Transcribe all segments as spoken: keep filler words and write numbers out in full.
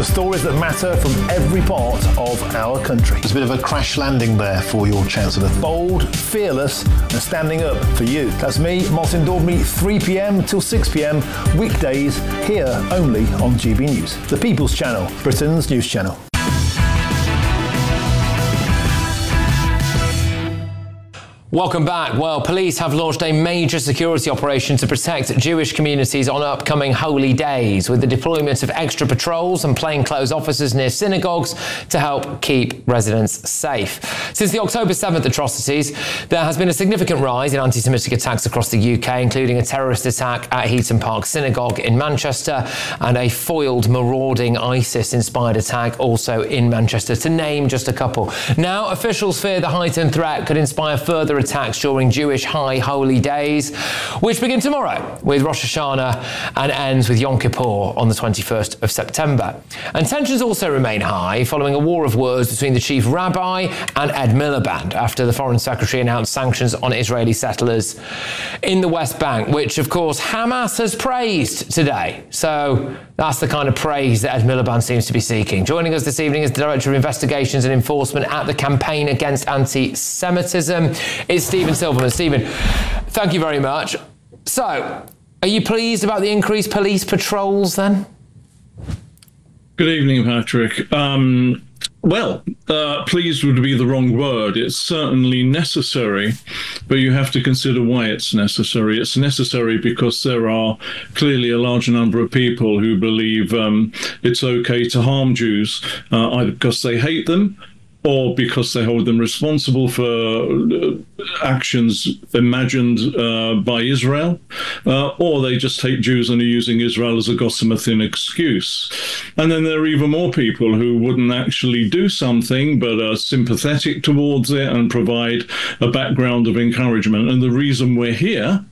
The stories that matter from every part of our country. There's a bit of a crash landing there for your Chancellor. Bold, fearless and standing up for you. That's me, Martin Daubney, three p.m. till six p.m. weekdays here only on G B News. The People's Channel, Britain's news channel. Welcome back. Well, police have launched a major security operation to protect Jewish communities on upcoming holy days, with the deployment of extra patrols and plainclothes officers near synagogues to help keep residents safe. Since the October seventh atrocities, there has been a significant rise in anti-Semitic attacks across the U K, including a terrorist attack at Heaton Park Synagogue in Manchester and a foiled, marauding ISIS-inspired attack also in Manchester, to name just a couple. Now, officials fear the heightened threat could inspire further attacks during Jewish high holy days, which begin tomorrow with Rosh Hashanah and ends with Yom Kippur on the twenty-first of September. And tensions also remain high following a war of words between the chief rabbi and Ed Miliband after the Foreign Secretary announced sanctions on Israeli settlers in the West Bank, which of course Hamas has praised today. So that's the kind of praise that Ed Miliband seems to be seeking. Joining us this evening is the Director of Investigations and Enforcement at the Campaign Against Anti-Semitism. It's Stephen Silverman. Stephen, thank you very much. So, are you pleased about the increased police patrols then? Good evening, Patrick. Um, well, uh, pleased would be the wrong word. It's certainly necessary, but you have to consider why it's necessary. It's necessary because there are clearly a large number of people who believe um, it's okay to harm Jews, uh, either because they hate them or because they hold them responsible for uh, actions imagined uh, by Israel, uh, or they just hate Jews and are using Israel as a gossamer thin excuse. And then there are even more people who wouldn't actually do something but are sympathetic towards it and provide a background of encouragement. And the reason we're here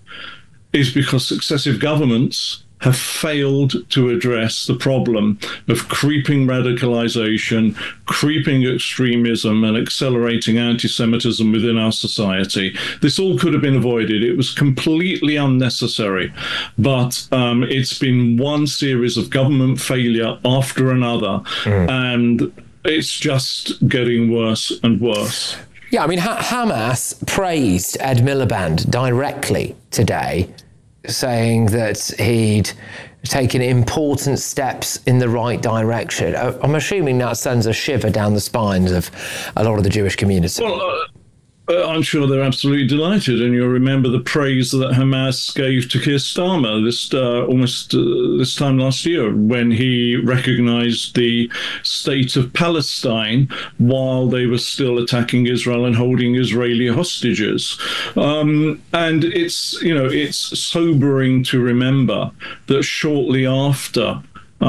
is because successive governments have failed to address the problem of creeping radicalization, creeping extremism, and accelerating anti-Semitism within our society. This all could have been avoided. It was completely unnecessary, but um, it's been one series of government failure after another, mm. and it's just getting worse and worse. Yeah, I mean, ha- Hamas praised Ed Miliband directly today, saying that he'd taken important steps in the right direction. I'm assuming that sends a shiver down the spines of a lot of the Jewish community. Well, uh, I'm sure they're absolutely delighted, and you'll remember the praise that Hamas gave to Keir Starmer this uh, almost uh, this time last year when he recognized the state of Palestine while they were still attacking Israel and holding Israeli hostages. Um, and it's, you know, it's sobering to remember that shortly after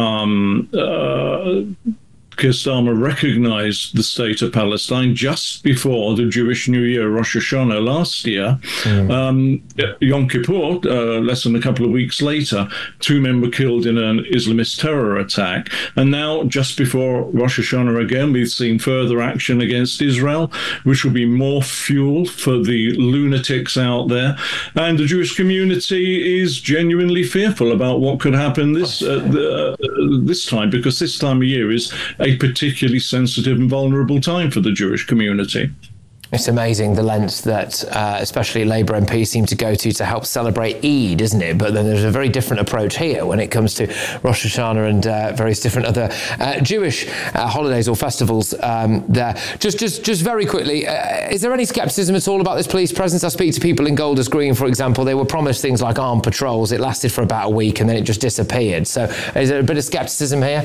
um, uh, Keir Starmer recognized the state of Palestine just before the Jewish New Year, Rosh Hashanah last year. Mm. Um, Yom Kippur, uh, less than a couple of weeks later, two men were killed in an Islamist terror attack. And now, just before Rosh Hashanah again, we've seen further action against Israel, which will be more fuel for the lunatics out there. And the Jewish community is genuinely fearful about what could happen this uh, the, uh, this time, because this time of year is a particularly sensitive and vulnerable time for the Jewish community. It's amazing the lengths that uh, especially Labour M Ps seem to go to to help celebrate Eid, isn't it? But then there's a very different approach here when it comes to Rosh Hashanah and uh, various different other uh, Jewish uh, holidays or festivals um, there. Just, just, just very quickly, uh, is there any scepticism at all about this police presence? I speak to people in Golders Green, for example. They were promised things like armed patrols. It lasted for about a week and then it just disappeared. So is there a bit of scepticism here?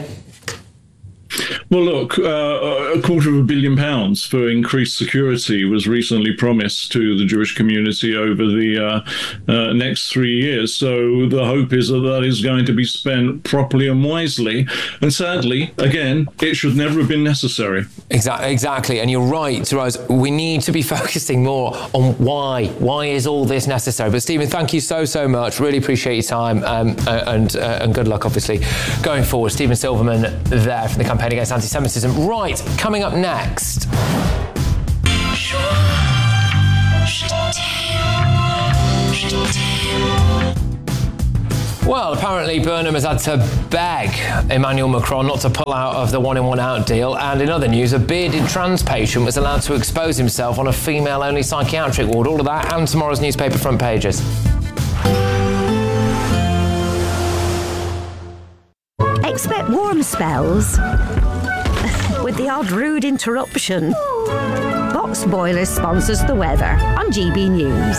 Well, look, uh, a quarter of a billion pounds for increased security was recently promised to the Jewish community over the uh, uh, next three years. So the hope is that that is going to be spent properly and wisely. And sadly, again, it should never have been necessary. Exactly, exactly. And you're right, Taraz. We need to be focusing more on why. Why is all this necessary? But Stephen, thank you so, so much. Really appreciate your time um, and, uh, and good luck, obviously, going forward. Stephen Silverman there from the Campaign Against Anti-Semitism. Right, coming up next. Well, apparently Burnham has had to beg Emmanuel Macron not to pull out of the one in, one out deal. And in other news, a bearded trans patient was allowed to expose himself on a female-only psychiatric ward. All of that and tomorrow's newspaper front pages. Expect warm spells with the odd rude interruption. Box Boilers sponsors the weather on G B News.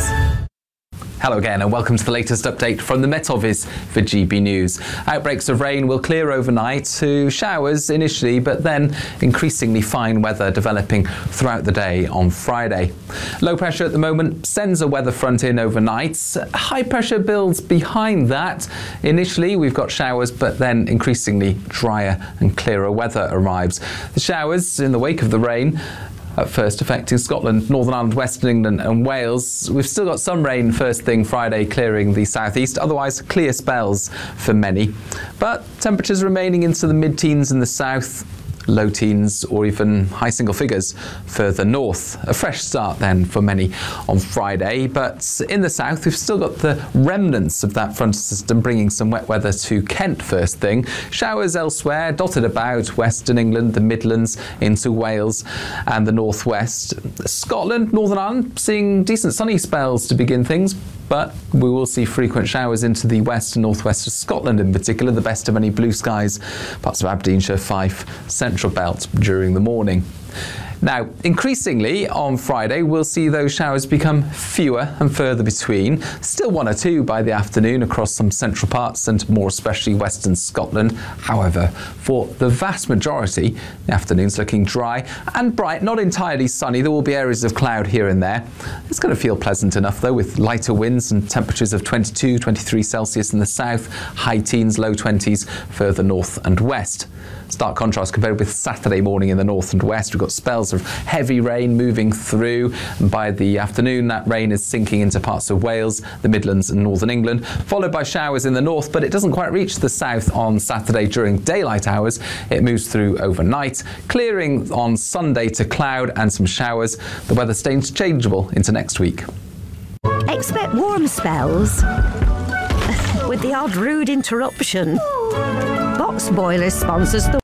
Hello again and welcome to the latest update from the Met Office for G B News. Outbreaks of rain will clear overnight to showers initially, but then increasingly fine weather developing throughout the day on Friday. Low pressure at the moment sends a weather front in overnight. High pressure builds behind that. Initially we've got showers, but then increasingly drier and clearer weather arrives. The showers in the wake of the rain at first affecting Scotland, Northern Ireland, Western England and Wales. We've still got some rain first thing Friday clearing the southeast, otherwise clear spells for many. But temperatures remaining into the mid-teens in the south, low teens or even high single figures further north. A fresh start then for many on Friday, but in the south we've still got the remnants of that front system bringing some wet weather to Kent first thing. Showers elsewhere dotted about Western England, the Midlands into Wales and the northwest. Scotland, Northern Ireland seeing decent sunny spells to begin things, but we will see frequent showers into the west and northwest of Scotland in particular, the best of any blue skies, parts of Aberdeenshire, Fife, Central Belt during the morning. Now, increasingly on Friday, we'll see those showers become fewer and further between. Still one or two by the afternoon across some central parts and more especially western Scotland. However, for the vast majority, the afternoon's looking dry and bright, not entirely sunny. There will be areas of cloud here and there. It's going to feel pleasant enough though, with lighter winds and temperatures of twenty-two, twenty-three Celsius in the south, high teens, low twenties further north and west. Stark contrast compared with Saturday morning in the north and west. We've got spells of heavy rain moving through, and by the afternoon that rain is sinking into parts of Wales, the Midlands and northern England, followed by showers in the north, but it doesn't quite reach the south on Saturday during daylight hours. It moves through overnight, clearing on Sunday to cloud and some showers. The weather stays changeable into next week. Expect warm spells with the odd rude interruption. Box Boilers sponsors the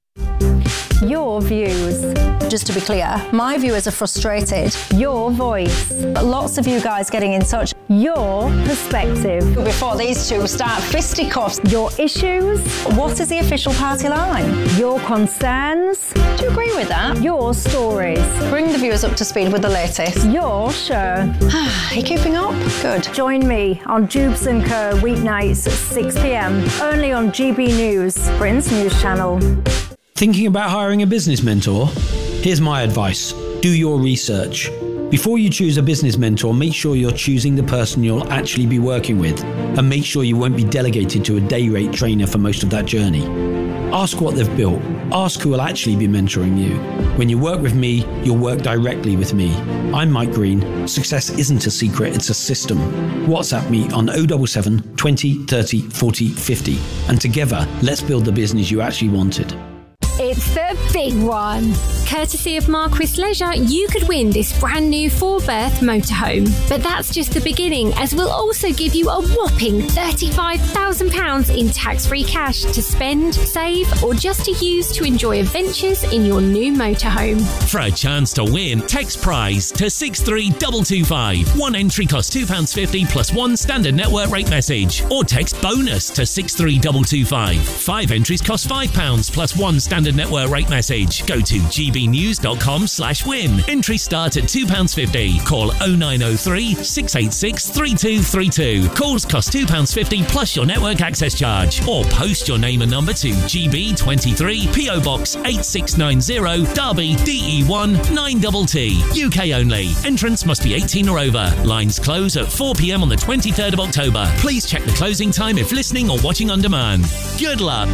Your views. Just to be clear, my viewers are frustrated. Your voice. Lots of you guys getting in touch. Your perspective. Before these two start fisticuffs. Your issues. What is the official party line? Your concerns. Do you agree with that? Your stories. Bring the viewers up to speed with the latest. Your show. Are you keeping up? Good. Join me on Jubes and Co weeknights at six p m only on G B News, Britain's news channel. Thinking about hiring a business mentor? Here's my advice. Do your research. Before you choose a business mentor, make sure you're choosing the person you'll actually be working with, and make sure you won't be delegated to a day rate trainer for most of that journey. Ask what they've built. Ask who will actually be mentoring you. When you work with me, you'll work directly with me. I'm Mike Green. Success isn't a secret, it's a system. WhatsApp me on oh seven seven, twenty, thirty, forty, fifty, and together, let's build the business you actually wanted. It's the big one. Courtesy of Marquis Leisure, you could win this brand new four-berth motorhome. But that's just the beginning, as we'll also give you a whopping thirty-five thousand pounds in tax-free cash to spend, save, or just to use to enjoy adventures in your new motorhome. For a chance to win, text prize to six three two two five. One entry costs two pounds fifty plus one standard network rate message. Or text bonus to six three two two five. Five entries cost five pounds plus one standard network rate message. Go to g b news dot com slash win. Entry start at two pounds fifty. Call oh nine oh three, six eight six, three two three two. Calls cost two pounds fifty plus your network access charge. Or post your name and number to G B twenty-three, P O Box eight six nine zero, Derby, D E one nine T T. U K only. Entrance must be eighteen or over. Lines close at four p m on the twenty-third of October. Please check the closing time if listening or watching on demand. Good luck.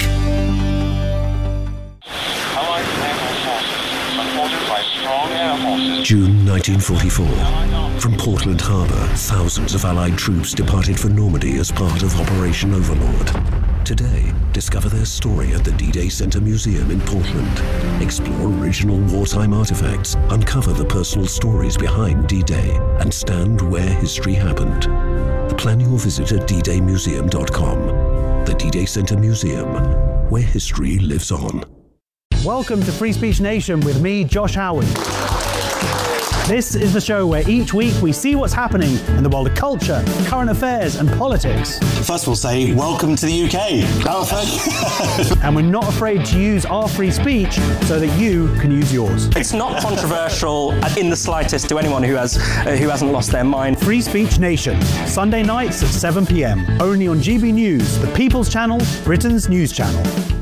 June nineteen forty-four. From Portland Harbour, thousands of Allied troops departed for Normandy as part of Operation Overlord. Today, discover their story at the D-Day Center Museum in Portland. Explore original wartime artifacts, uncover the personal stories behind D-Day, and stand where history happened. Plan your visit at d day museum dot com. the D-Day Centre Museum, where history lives on. Welcome to Free Speech Nation with me, Josh Howard. This is the show where each week we see what's happening in the world of culture, current affairs and politics. First we'll say, welcome to the U K. And we're not afraid to use our free speech so that you can use yours. It's not controversial in the slightest to anyone who, has, uh, who hasn't lost their mind. Free Speech Nation, Sunday nights at seven p m, only on G B News, the People's Channel, Britain's news channel.